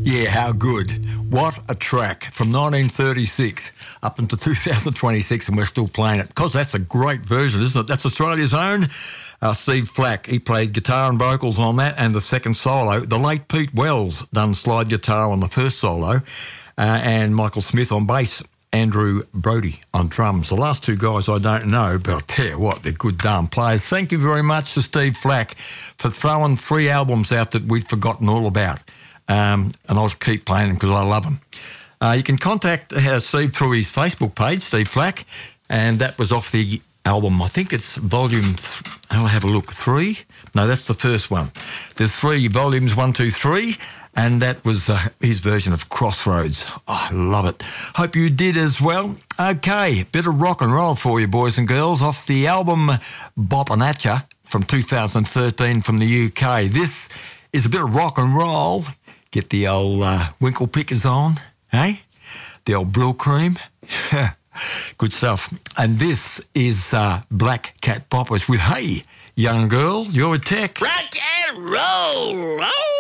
Yeah, how good. What a track. From 1936 up into 2026, and we're still playing it. Because that's a great version, isn't it? That's Australia's own Steve Flack. He played guitar and vocals on that, and the second solo. The late Pete Wells done slide guitar on the first solo, and Michael Smith on bass. Andrew Brody on drums. The last two guys I don't know, but I'll tell you what, they're good darn players. Thank you very much to Steve Flack for throwing 3 albums out that we'd forgotten all about. And I'll keep playing them because I love them. You can contact Steve through his Facebook page, Steve Flack, and that was off the album. I think it's volume, I'll have a look, 3? No, that's the first one. There's 3 volumes, 1, 2, 3, and that was his version of Crossroads. Oh, I love it. Hope you did as well. Okay, bit of rock and roll for you, boys and girls, off the album Boppin' At Ya from 2013 from the UK. This is a bit of rock and roll. Get the old winkle pickers on, eh? The old Blue Cream. Good stuff. And this is Black Cat Poppers with Hey, Young Girl, You're a Tech. Rock and roll!